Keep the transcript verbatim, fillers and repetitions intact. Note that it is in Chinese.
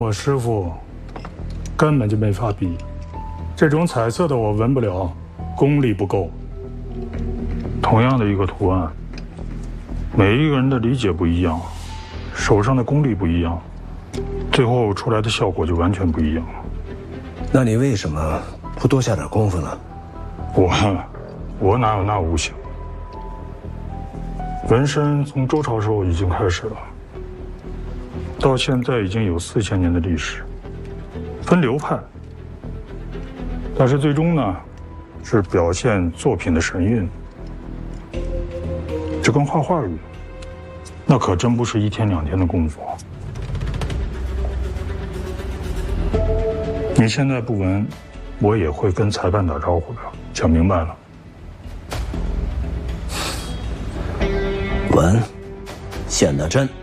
我师傅根本就没法比，这种彩色的我纹不了，功力不够。同样的一个图案，每一个人的理解不一样，手上的功力不一样，最后出来的效果就完全不一样。 那你为什么不多下点功夫呢？ 我，我哪有那悟性？纹身从周朝时候已经开始了，到现在已经有四千年的历史，分流派。但是最终呢，是表现作品的神韵。这跟画画一样，那可真不是一天两天的功夫。你现在不纹，我也会跟裁判打招呼的，讲明白了。 纹，显得真。